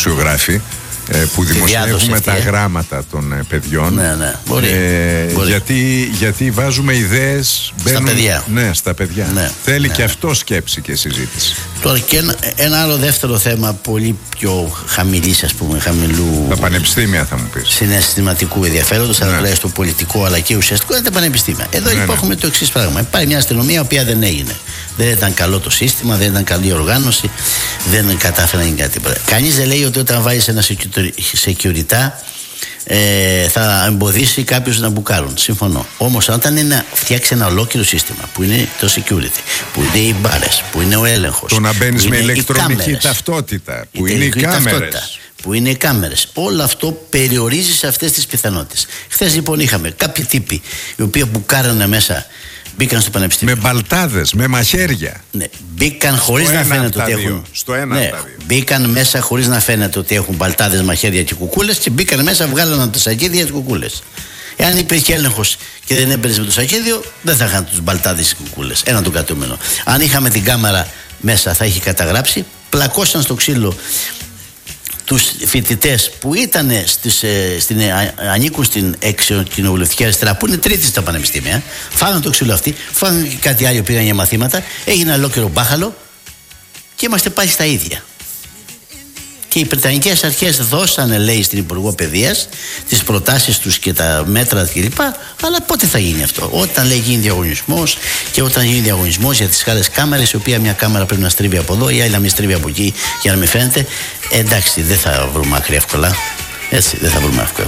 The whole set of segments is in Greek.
δημοσιογράφοι που δημοσιεύουμε τα γράμματα των παιδιών. Ναι, μπορεί. Γιατί βάζουμε ιδέες στα παιδιά. Ναι, στα παιδιά. Ναι, θέλει και αυτό σκέψη και συζήτηση. Τώρα και ένα άλλο δεύτερο θέμα, πολύ πιο χαμηλής, ας πούμε, χαμηλού. Τα πανεπιστήμια, θα μου πεις. Συναισθηματικού ενδιαφέροντος, αλλά τουλάχιστον πολιτικό αλλά και ουσιαστικό, είναι τα πανεπιστήμια. Εδώ έχουμε το εξής πράγμα. Υπάρχει μια αστυνομία η οποία δεν έγινε. Δεν ήταν καλό το σύστημα, δεν ήταν καλή η οργάνωση, δεν κατάφερε να γίνει κάτι. Κανείς δεν λέει ότι όταν βάζεις ένα security θα εμποδίσει κάποιους να μπουκάρουν. Συμφωνώ. Όμως όταν είναι να φτιάξει ένα ολόκληρο σύστημα που είναι το security, που είναι οι μπάρες, που είναι ο έλεγχος, το να μπαίνεις με ηλεκτρονική ταυτότητα, που είναι οι κάμερες, που είναι οι κάμερες, όλο αυτό περιορίζει σε αυτές τις πιθανότητες. Χθες λοιπόν είχαμε κάποιοι τύποι οι οποίοι μπουκάρανε μέσα, μπήκαν στο πανεπιστήμιο. Με μπαλτάδες, με μαχαίρια. Ναι, μπήκαν χωρίς να φαίνεται ότι έχουν. Μπήκαν μέσα χωρίς να φαίνεται ότι έχουν μπαλτάδες, μαχαίρια και κουκούλες, και μπήκαν μέσα, βγάλανε τα σακίδια και κουκούλες. Εάν υπήρχε έλεγχος και δεν έμπαιρνες με το σακίδιο, δεν θα είχαν τους μπαλτάδες και κουκούλες. Ένα το κατούμενο. Αν είχαμε την κάμερα μέσα, θα είχε καταγράψει. Πλακώσαν στο ξύλο τους φοιτητές που ήταν ανήκουν στην εξοκοινοβουλευτική αριστερά, που είναι τρίτη στα πανεπιστήμια. Φάγανε το ξύλο αυτοί, φάγανε και κάτι άλλο, πήγαν για μαθήματα, έγινε ολόκληρο μπάχαλο και είμαστε πάλι στα ίδια. Και οι Βρετανικές αρχές δώσανε, λέει, στην Υπουργό Παιδείας τις προτάσεις τους και τα μέτρα κλπ. Αλλά πότε θα γίνει αυτό? Όταν, λέει, γίνει διαγωνισμός, και όταν γίνει διαγωνισμός για τις άλλες κάμερες, η οποία μια κάμερα πρέπει να στρίβει από εδώ, η άλλη να μην στρίβει από εκεί για να μην φαίνεται. Εντάξει, δεν θα βρούμε άκρη εύκολα. Έτσι, δεν θα βρούμε εύκολα.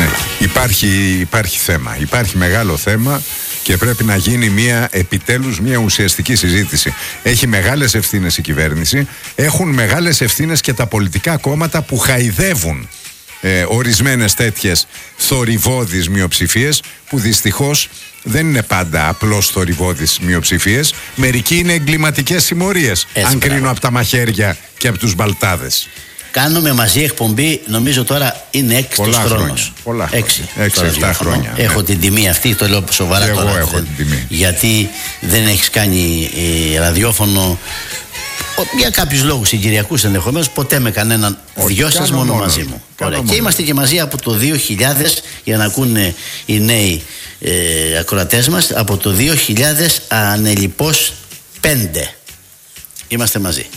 Υπάρχει θέμα. Υπάρχει μεγάλο θέμα. Και πρέπει να γίνει επιτέλους μια ουσιαστική συζήτηση. Έχει μεγάλες ευθύνες η κυβέρνηση, έχουν μεγάλες ευθύνες και τα πολιτικά κόμματα που χαϊδεύουν ορισμένες τέτοιες θορυβώδεις μειοψηφίες, που δυστυχώς δεν είναι πάντα απλώς θορυβώδεις μειοψηφίες. Μερικοί είναι εγκληματικές συμμορίες, αν κρίνω από τα μαχαίρια και από τους μπαλτάδες. Κάνουμε μαζί εκπομπή, νομίζω τώρα είναι 6 χρόνος. 6-7 χρόνια. Έχω την τιμή αυτή, το λέω σοβαρά τώρα. Εγώ έχω την τιμή. Γιατί δεν έχεις κάνει ραδιόφωνο για κάποιους λόγους συγκυριακούς ενδεχομένως, ποτέ με κανέναν. Δυο σας μόνο μαζί μου. Και είμαστε και μαζί από το 2000, για να ακούνε οι νέοι ακροατές μας, από το 2000 ανελιπώς 5. Είμαστε μαζί.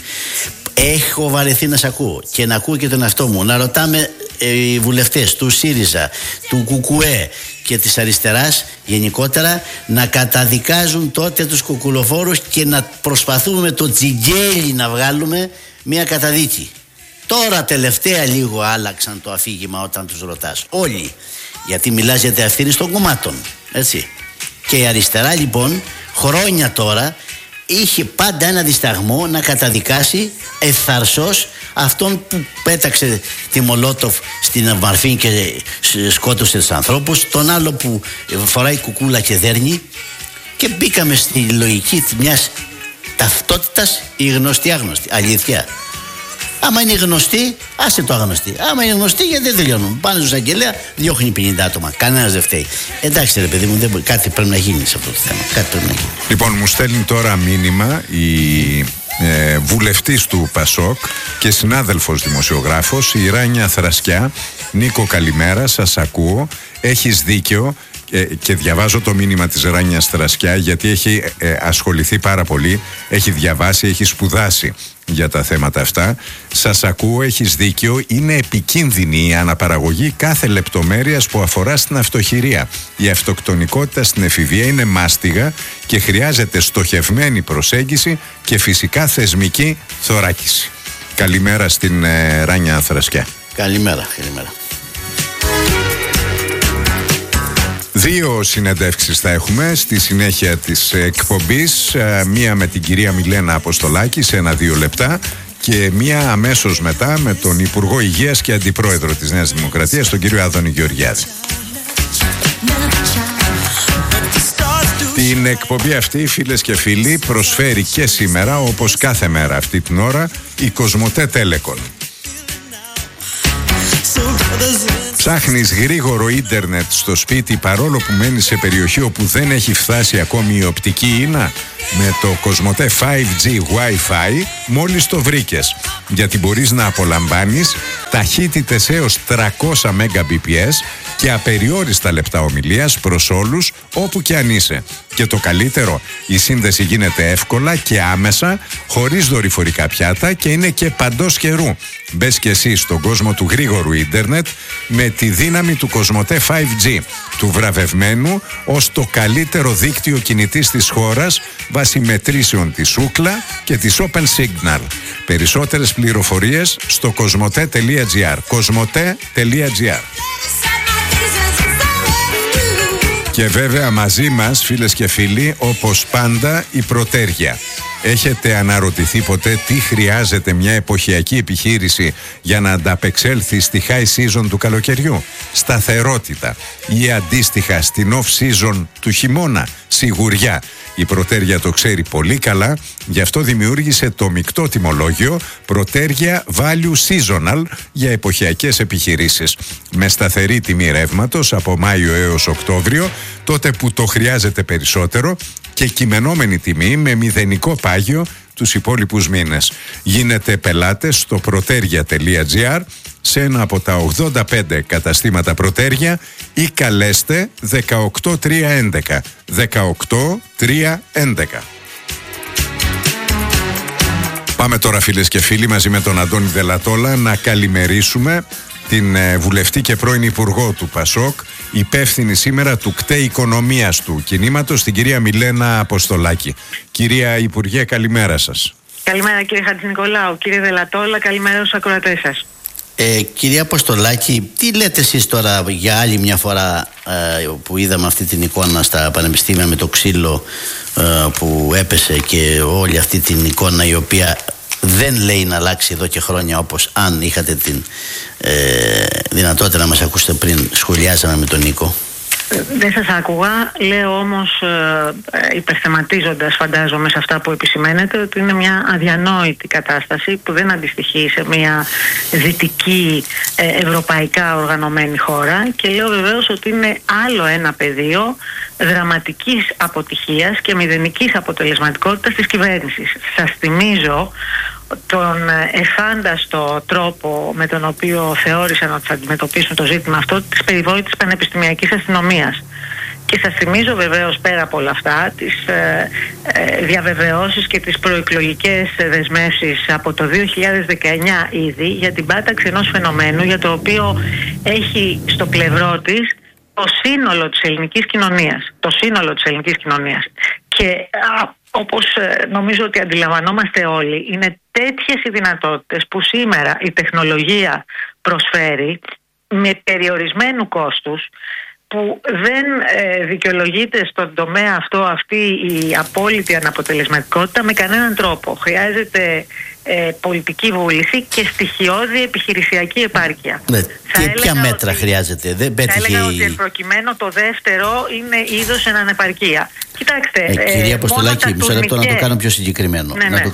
Έχω βαρεθεί να σ' ακούω και να ακούω και τον εαυτό μου, να ρωτάμε οι βουλευτές του ΣΥΡΙΖΑ, του ΚΚΕ και της αριστεράς γενικότερα να καταδικάζουν τότε τους κουκουλοφόρους και να προσπαθούμε με το τσιγκέλι να βγάλουμε μια καταδίκη. Τώρα τελευταία λίγο άλλαξαν το αφήγημα όταν τους ρωτάς. Όλοι. Γιατί μιλάς για τα ευθύνη των κομμάτων. Έτσι. Και η αριστερά λοιπόν χρόνια τώρα είχε πάντα ένα δισταγμό να καταδικάσει ευθαρσώς αυτόν που πέταξε τη Μολότοφ στην Μαρφίν και σκότωσε τους ανθρώπους, τον άλλο που φοράει κουκούλα και δέρνει, και μπήκαμε στη λογική μιας ταυτότητας, η γνωστή άγνωστη. Αλήθεια. Άμα είναι γνωστή, άσε το άγνωστη. Άμα είναι γνωστή, γιατί δεν τελειώνουν? Πάνε στους αγγελέα, διώχνει 50 άτομα. Κανένας δεν φταίει. Εντάξει, ρε παιδί μου, κάτι πρέπει να γίνει σε αυτό το θέμα. Κάτι πρέπει να γίνει. Λοιπόν, μου στέλνει τώρα μήνυμα η βουλευτής του ΠΑΣΟΚ και συνάδελφος δημοσιογράφος, η Ράνια Θρασκιά. Νίκο, καλημέρα, σας ακούω. Έχεις δίκιο. Και διαβάζω το μήνυμα της Ράνιας Θρασκιά, γιατί έχει ασχοληθεί πάρα πολύ, έχει διαβάσει, έχει σπουδάσει για τα θέματα αυτά. Σας ακούω, έχεις δίκιο. Είναι επικίνδυνη η αναπαραγωγή κάθε λεπτομέρειας που αφορά στην αυτοχειρία. Η αυτοκτονικότητα στην εφηβεία είναι μάστιγα και χρειάζεται στοχευμένη προσέγγιση και φυσικά θεσμική θωράκιση. Καλημέρα στην Ράνια Θρασκιά. Καλημέρα. 2 συνεντεύξεις θα έχουμε στη συνέχεια της εκπομπής. Μία με την κυρία Μιλένα Αποστολάκη σε 1-2 λεπτά και μία αμέσως μετά με τον Υπουργό Υγείας και Αντιπρόεδρο της Νέας Δημοκρατίας, τον κύριο Άδωνη Γεωργιάδη. Την εκπομπή αυτή, φίλες και φίλοι, προσφέρει και σήμερα, όπως κάθε μέρα αυτή την ώρα, η Κοσμοτέ Telecom. Ψάχνεις γρήγορο ίντερνετ στο σπίτι παρόλο που μένεις σε περιοχή όπου δεν έχει φτάσει ακόμη η οπτική ίνα? Με το Κοσμοτέ 5G Wi-Fi μόλις το βρήκες, γιατί μπορείς να απολαμβάνεις ταχύτητες έως 300 Mbps και απεριόριστα λεπτά ομιλίας προς όλους όπου και αν είσαι. Και το καλύτερο, η σύνδεση γίνεται εύκολα και άμεσα, χωρίς δορυφορικά πιάτα και είναι και παντός καιρού. Μπες και εσύ στον κόσμο του γρήγορου ίντερνετ με τη δύναμη του Κοσμοτέ 5G, του βραβευμένου ως το καλύτερο δίκτυο κινητής της χώρας βάσει μετρήσεων της Ookla και της Open Signal. Περισσότερες πληροφορίες στο kosmote.gr. kosmote.gr. Και βέβαια μαζί μας, φίλες και φίλοι, όπως πάντα, η Πρωτέρια. Έχετε αναρωτηθεί ποτέ τι χρειάζεται μια εποχιακή επιχείρηση για να ανταπεξέλθει στη high season του καλοκαιριού? Σταθερότητα, ή αντίστοιχα στην off season του χειμώνα? Σιγουριά. Η Πρωτέρια το ξέρει πολύ καλά, γι' αυτό δημιούργησε το μεικτό τιμολόγιο Πρωτέρια Value Seasonal για εποχιακές επιχειρήσεις. Με σταθερή τιμή ρεύματος από Μάιο έως Οκτώβριο, τότε που το χρειάζεται περισσότερο, και κειμενόμενη τιμή με μηδενικό πάγιο τους υπόλοιπους μήνες. Γίνετε πελάτες στο proteria.gr, σε ένα από τα 85 καταστήματα Πρωτέρια, ή καλέστε 18311. 18311. Πάμε τώρα, φίλες και φίλοι, μαζί με τον Αντώνη Δελατόλα να καλημερίσουμε την βουλευτή και πρώην υπουργό του Πασόκ, υπεύθυνη σήμερα του ΚΤΕ Οικονομίας του κινήματος, την κυρία Μιλένα Αποστολάκη. Κυρία Υπουργέ, καλημέρα σας. Καλημέρα κύριε Χατζηνικολάου. Κύριε Δελατόλα, καλημέρα στους ακροατές σας. Κυρία Αποστολάκη, τι λέτε εσείς τώρα για άλλη μια φορά που είδαμε αυτή την εικόνα στα πανεπιστήμια με το ξύλο που έπεσε, και όλη αυτή την εικόνα η οποία δεν λέει να αλλάξει εδώ και χρόνια, όπως αν είχατε την δυνατότητα να μας ακούσετε πριν σχολιάζαμε με τον Νίκο? Δεν σας άκουγα, λέω όμως υπερθεματίζοντας, φαντάζομαι, σε αυτά που επισημαίνετε, ότι είναι μια αδιανόητη κατάσταση που δεν αντιστοιχεί σε μια δυτική ευρωπαϊκά οργανωμένη χώρα, και λέω βεβαίως ότι είναι άλλο ένα πεδίο δραματικής αποτυχίας και μηδενικής αποτελεσματικότητας της κυβέρνησης. Σας θυμίζω τον εφάνταστο τρόπο με τον οποίο θεώρησαν ότι θα αντιμετωπίσουν το ζήτημα αυτό της περιβόητης πανεπιστημιακής αστυνομίας. Και σας θυμίζω βεβαίως, πέρα από όλα αυτά, τις διαβεβαιώσεις και τις προεκλογικές δεσμεύσεις από το 2019 ήδη για την πάταξη ενός φαινομένου για το οποίο έχει στο πλευρό της το σύνολο της ελληνικής κοινωνίας. Το σύνολο της ελληνικής κοινωνίας. Και όπως νομίζω ότι αντιλαμβανόμαστε όλοι, είναι τέτοιες οι δυνατότητες που σήμερα η τεχνολογία προσφέρει με περιορισμένου κόστους, που δεν δικαιολογείται στον τομέα αυτό αυτή η απόλυτη αναποτελεσματικότητα με κανέναν τρόπο. Χρειάζεται πολιτική βούληση και στοιχειώδη επιχειρησιακή επάρκεια. Ναι. Ποια μέτρα χρειάζεται? Δεν πέτυχε. Θα έλεγα ότι προκειμένου το δεύτερο είναι είδος εν ανεπαρκεία. Κοιτάξτε, κυρία Αποστολάκη, μισό λεπτό να το κάνω πιο συγκεκριμένο.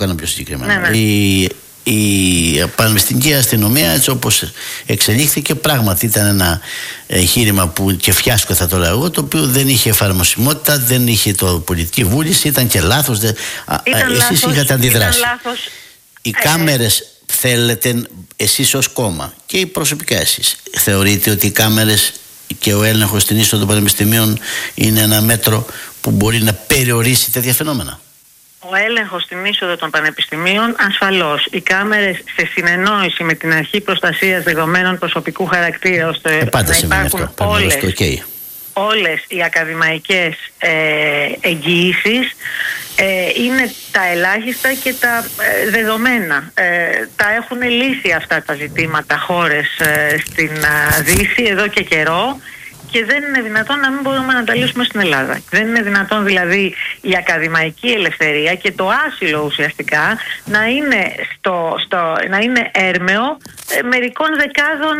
Η πανεπιστημιακή αστυνομία, έτσι όπως εξελίχθηκε, πράγματι ήταν ένα εγχείρημα που, και φιάσκο θα το λέω εγώ, το οποίο δεν είχε εφαρμοσιμότητα, δεν είχε το πολιτική βούληση, ήταν και λάθος. Εσείς είχατε αντιδράσει. Οι κάμερες θέλετε εσείς ως κόμμα και οι προσωπικά εσείς θεωρείτε ότι οι κάμερες και ο έλεγχος στην είσοδο των πανεπιστημίων είναι ένα μέτρο που μπορεί να περιορίσει τέτοια φαινόμενα? Ο έλεγχος στην είσοδο των πανεπιστημίων, ασφαλώς. Οι κάμερες, σε συνεννόηση με την αρχή προστασίας δεδομένων προσωπικού χαρακτήρα, ώστε να υπάρχουν όλες οι ακαδημαϊκές εγγυήσεις, είναι τα ελάχιστα και τα δεδομένα. Τα έχουν λύσει αυτά τα ζητήματα χώρες στην Δύση εδώ και καιρό, και δεν είναι δυνατόν να μην μπορούμε να τα λύσουμε στην Ελλάδα. Δεν είναι δυνατόν δηλαδή η ακαδημαϊκή ελευθερία και το άσυλο ουσιαστικά να είναι, να είναι έρμεο μερικών δεκάδων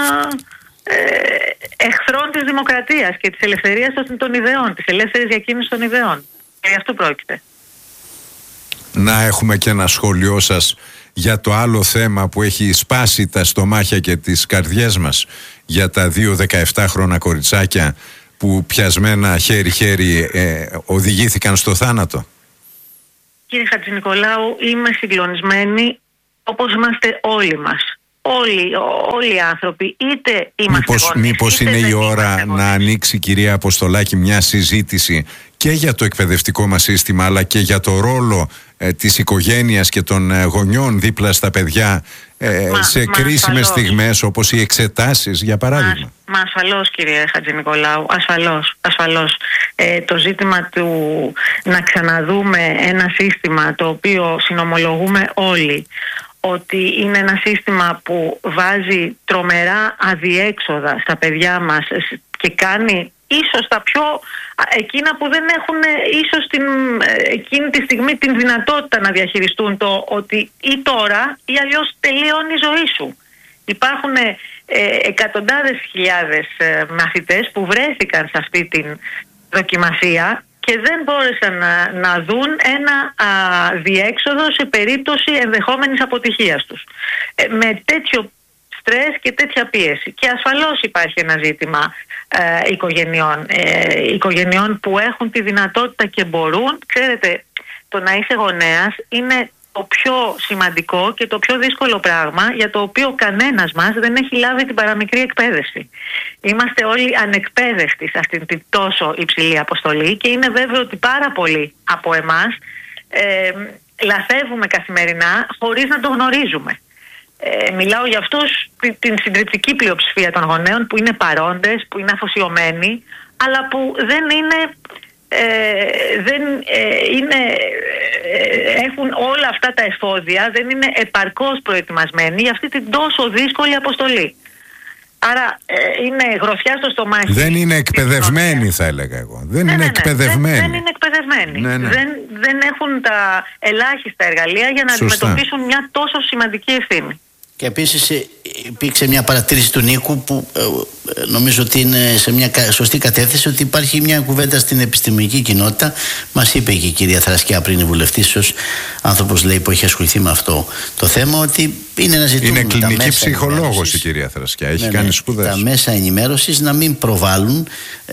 εχθρών της δημοκρατίας και της ελευθερίας των ιδεών, της ελεύθερης διακίνησης των ιδεών. Και γι' αυτό πρόκειται. Να έχουμε και ένα σχόλιο σας για το άλλο θέμα που έχει σπάσει τα στομάχια και τις καρδιές μας, για τα 2 17χρονα κοριτσάκια που πιασμένα χέρι-χέρι οδηγήθηκαν στο θάνατο? Κύριε Χατζηνικολάου, είμαι συγκλονισμένη, όπως είμαστε όλοι μας. Όλοι οι άνθρωποι, είτε είμαστε γονείς, μήπως είναι η ώρα να ανοίξει, κυρία Αποστολάκη, μια συζήτηση και για το εκπαιδευτικό μας σύστημα, αλλά και για το ρόλο της οικογένειας και των γονιών δίπλα στα παιδιά σε κρίσιμες στιγμές, όπως οι εξετάσεις, για παράδειγμα? Μα ασφαλώς, κύριε Χατζηνικολάου, ασφαλώς. Το ζήτημα του να ξαναδούμε ένα σύστημα το οποίο συνομολογούμε όλοι ότι είναι ένα σύστημα που βάζει τρομερά αδιέξοδα στα παιδιά μας και κάνει ίσως τα πιο εκείνα που δεν έχουν ίσως εκείνη τη στιγμή την δυνατότητα να διαχειριστούν το ότι ή τώρα ή αλλιώς τελειώνει η ζωή σου. Υπάρχουν εκατοντάδες χιλιάδες μαθητές που βρέθηκαν σε αυτή την δοκιμασία και δεν μπόρεσαν να δουν ένα διέξοδο σε περίπτωση ενδεχόμενης αποτυχίας τους. Με τέτοιο στρες και τέτοια πίεση. Και ασφαλώς υπάρχει ένα ζήτημα οικογενειών που έχουν τη δυνατότητα και μπορούν. Ξέρετε, το να είσαι γονέας είναι το πιο σημαντικό και το πιο δύσκολο πράγμα, για το οποίο κανένας μας δεν έχει λάβει την παραμικρή εκπαίδευση. Είμαστε όλοι ανεκπαίδευτοι σε αυτήν την τόσο υψηλή αποστολή και είναι βέβαιο ότι πάρα πολλοί από εμάς λαθεύουμε καθημερινά χωρίς να το γνωρίζουμε. Μιλάω για αυτούς, την συντριπτική πλειοψηφία των γονέων που είναι παρόντες, που είναι αφοσιωμένοι, αλλά που δεν έχουν όλα αυτά τα εφόδια, δεν είναι επαρκώς προετοιμασμένοι για αυτή την τόσο δύσκολη αποστολή. Άρα είναι γροθιά στο στομάχι. Δεν είναι εκπαιδευμένοι, θα έλεγα εγώ. Δεν είναι εκπαιδευμένοι. Δεν είναι εκπαιδευμένοι. Δεν έχουν τα ελάχιστα εργαλεία για να αντιμετωπίσουν μια τόσο σημαντική ευθύνη. Και επίσης υπήρξε μια παρατήρηση του Νίκου που νομίζω ότι είναι σε μια σωστή κατεύθυνση, ότι υπάρχει μια κουβέντα στην επιστημονική κοινότητα. Μας είπε και η κυρία Θρασκιά πριν, η βουλευτής, ως άνθρωπος, λέει, που έχει ασχοληθεί με αυτό το θέμα, ότι είναι ένα ζητούμενο. Είναι κλινική ψυχολόγος η κυρία Θρασκιά. Έχει κάνει σπουδές. Τα μέσα ενημέρωσης να μην προβάλλουν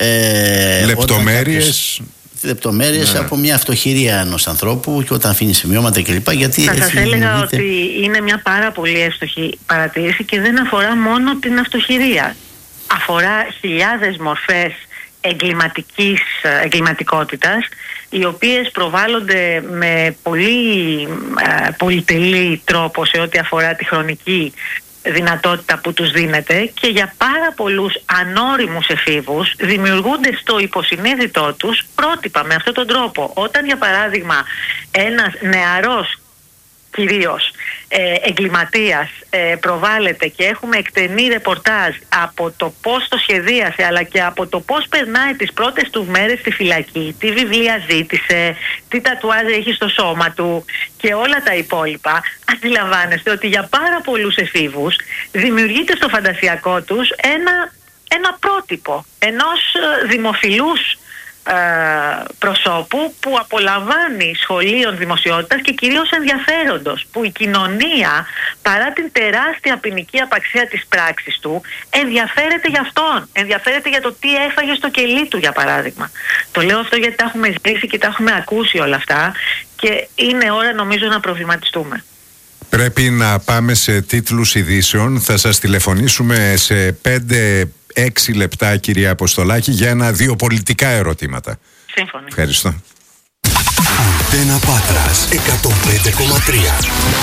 λεπτομέρειες από μια αυτοχειρία ενός ανθρώπου και όταν αφήνει σημειώματα κλπ. Γιατί θα σας έλεγα ότι είναι μια πάρα πολύ εύστοχη παρατήρηση και δεν αφορά μόνο την αυτοχειρία. Αφορά χιλιάδες μορφές εγκληματικότητας, οι οποίες προβάλλονται με πολύ πολυτελή τρόπο σε ό,τι αφορά τη χρονική δυνατότητα που τους δίνεται, και για πάρα πολλούς ανώριμους εφήβους δημιουργούνται στο υποσυνείδητό τους πρότυπα με αυτόν τον τρόπο. Όταν, για παράδειγμα, ένας νεαρός κυρίως εγκληματίας προβάλλεται και έχουμε εκτενή ρεπορτάζ από το πώς το σχεδίασε, αλλά και από το πώς περνάει τις πρώτες του μέρες στη φυλακή, τι βιβλία ζήτησε, τι τατουάζ έχει στο σώμα του και όλα τα υπόλοιπα, αντιλαμβάνεστε ότι για πάρα πολλούς εφήβους δημιουργείται στο φαντασιακό τους ένα πρότυπο ενός δημοφιλούς προσώπου που απολαμβάνει σχολείων δημοσιότητας και κυρίως ενδιαφέροντος, που η κοινωνία, παρά την τεράστια ποινική απαξία της πράξης του, ενδιαφέρεται για αυτόν, ενδιαφέρεται για το τι έφαγε στο κελί του, για παράδειγμα. Το λέω αυτό γιατί τα έχουμε ζήσει και τα έχουμε ακούσει όλα αυτά και είναι ώρα, νομίζω, να προβληματιστούμε. Πρέπει να πάμε σε τίτλους ειδήσεων. Θα σας τηλεφωνήσουμε σε 5-6 λεπτά, κυρία Αποστολάκη, για 1-2 πολιτικά ερωτήματα. Σύμφωνοι. Ευχαριστώ. Αντένα Πάτρας 105,3.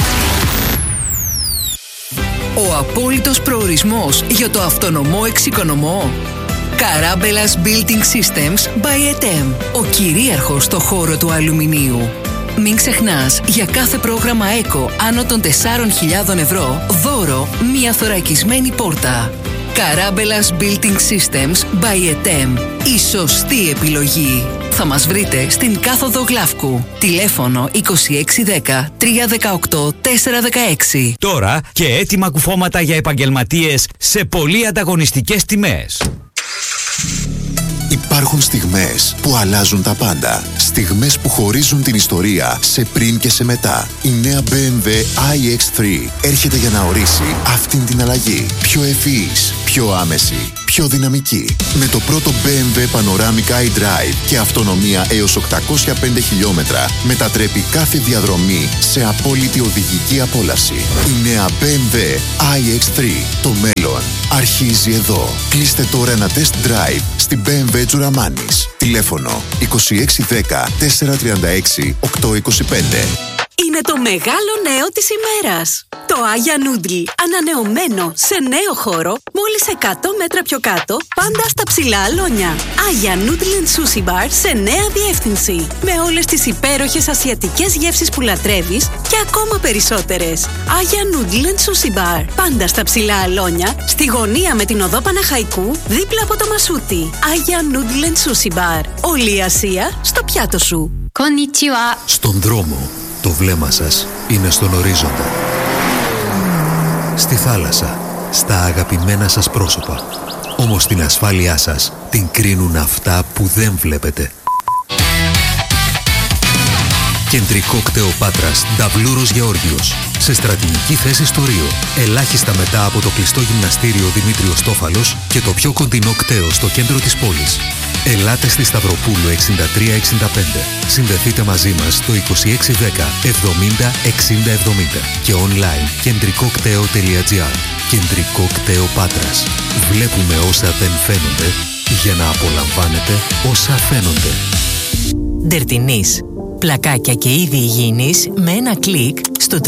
Ο απόλυτος προορισμός για το αυτονομό εξοικονομό. Καράμπελας Building Systems by ETEM. Ο κυρίαρχος στο χώρο του αλουμινίου. Μην ξεχνάς, για κάθε πρόγραμμα ΕΚΟ άνω των 4.000 ευρώ, δώρο μία θωρακισμένη πόρτα. Καράμπελας Building Systems by ETEM. Η σωστή επιλογή. Θα μας βρείτε στην κάθοδο Γλαύκου. Τηλέφωνο 2610 318 416. Τώρα και έτοιμα κουφώματα για επαγγελματίες σε πολύ ανταγωνιστικές τιμές. Υπάρχουν στιγμές που αλλάζουν τα πάντα. Στιγμές που χωρίζουν την ιστορία σε πριν και σε μετά. Η νέα BMW iX3 έρχεται για να ορίσει αυτήν την αλλαγή. Πιο ευφυής, πιο άμεση, πιο δυναμική. Με το πρώτο BMW Panoramic iDrive και αυτονομία έως 805 χιλιόμετρα μετατρέπει κάθε διαδρομή σε απόλυτη οδηγική απόλαυση. Η νέα BMW iX3. Το μέλλον αρχίζει εδώ. Κλείστε τώρα ένα test drive στην BMW Τζουραμάνης. Τηλέφωνο 2610 436 825. Είναι το μεγάλο νέο της ημέρας. Το Άγια Νούντλ, ανανεωμένο σε νέο χώρο, μόλις 100 μέτρα πιο κάτω, πάντα στα ψηλά αλόνια. Άγια Νούντλ and Sushi Bar σε νέα διεύθυνση. Με όλες τις υπέροχες ασιατικές γεύσεις που λατρεύεις και ακόμα περισσότερες. Άγια Νούντλ and Sushi Bar, πάντα στα ψηλά αλόνια, στη γωνία με την οδό Παναχαϊκού, δίπλα από το Μασούτι. Άγια Νούντλ and Sushi Bar. Όλη η Ασία στο πιάτο σου. Konnichiwa. Στον δρόμο, το βλέμμα σας είναι στον ορίζοντα. Στη θάλασσα, στα αγαπημένα σας πρόσωπα. Όμως την ασφάλειά σας την κρίνουν αυτά που δεν βλέπετε. Κεντρικό κτέο Πάτρας, Νταβλούρος Γεώργιος. Σε στρατηγική θέση στο Ρίο. Ελάχιστα μετά από το κλειστό γυμναστήριο Δημήτριος Τόφαλος και το πιο κοντινό κτέο στο κέντρο της πόλης. Ελάτε στη Σταυροπούλου 6365. Συνδεθείτε μαζί μας στο 2610 70 60 70 και online κεντρικοκτέο.gr. Κεντρικό κτέο Πάτρας. Βλέπουμε όσα δεν φαίνονται για να απολαμβάνετε όσα φαίνονται. Ντερτινής. Πλακάκια και είδη υγιεινής με ένα κλικ στο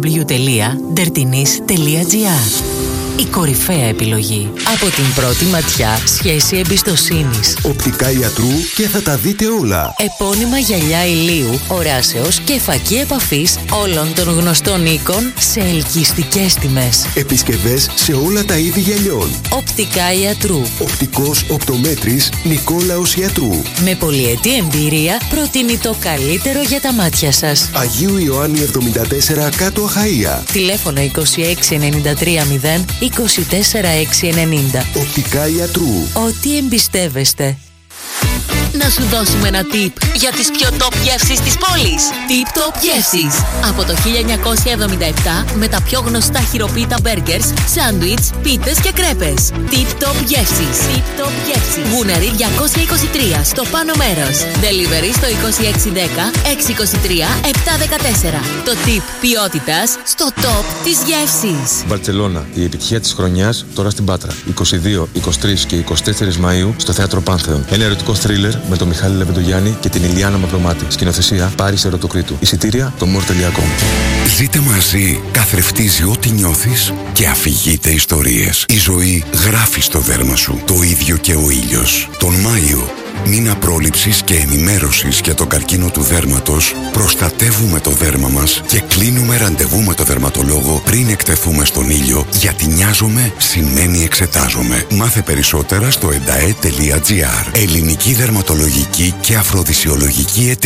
www.dertinis.gr. Η κορυφαία επιλογή. Από την πρώτη ματιά, σχέση εμπιστοσύνης. Οπτικά ιατρού και θα τα δείτε όλα. Επώνυμα γυαλιά ηλίου, οράσεως και φακή επαφής όλων των γνωστών οίκων σε ελκυστικές τιμές. Επισκευές σε όλα τα είδη γυαλιών. Οπτικά ιατρού. Οπτικός οπτομέτρης Νικόλαος Ιατρού. Με πολυετή εμπειρία προτείνει το καλύτερο για τα μάτια σας. Αγίου Ιωάννη 74 κάτω Αχαΐα. Τηλέφωνο 26930 24690. Οπτικά ιατρού. Ό,τι εμπιστεύεστε. Να σου δώσουμε ένα tip για τις πιο top γεύσεις της πόλης. Tip Top Γεύσεις. Από το 1977 με τα πιο γνωστά χειροποίητα μπέργκερς, σάντουιτς, πίτες και κρέπες. Tip Top Γεύσεις. Tip Top Γεύσεις. Γούναρη 223 στο πάνω μέρος. Delivery στο 2610 623 714. Το tip ποιότητας στο top της γεύσης. Μπαρτσελώνα. Η επιτυχία της χρονιάς τώρα στην Πάτρα. 22, 23 και 24 Μαΐου στο Θέατρο Πάνθεον. Ένα ερωτικό θρίλερ με τον Μιχάλη Λεβεντογιάννη και την Ηλιάνα Μαυρομάτη. Σκηνοθεσία Πάρης Ερωτοκρίτου. Εισιτήρια το more.com. Ζείτε μαζί, καθρεφτίζει ό,τι νιώθεις και αφηγείτε ιστορίες. Η ζωή γράφει στο δέρμα σου. Το ίδιο και ο ήλιος. Τον Μάιο, μήνα πρόληψης και ενημέρωσης για τον καρκίνο του δέρματος, προστατεύουμε το δέρμα μας και κλείνουμε ραντεβού με το δερματολόγο πριν εκτεθούμε στον ήλιο, γιατί νοιάζομαι σημαίνει εξετάζομαι. Μάθε περισσότερα στο endae.gr. Ελληνική δερματολογική και αφροδισιολογική εταιρεία.